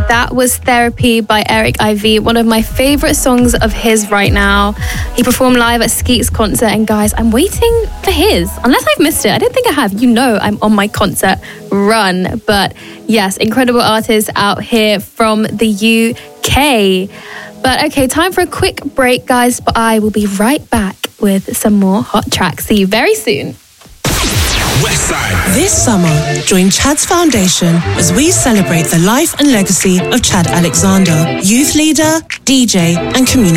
that was Therapy by Eric IV, one of my favourite songs of his right now. He performed live at Skeet's concert, and guys, I'm waiting for his. Unless I've missed it. I don't think I have. You know I'm on my concert run. But yes, incredible artists out here from the UK. But okay, time for a quick break, guys. But I will be right back with some more hot tracks. See you very soon. Westside. This summer, join Chad's Foundation as we celebrate the life and legacy of Chad Alexander, youth leader, DJ, and community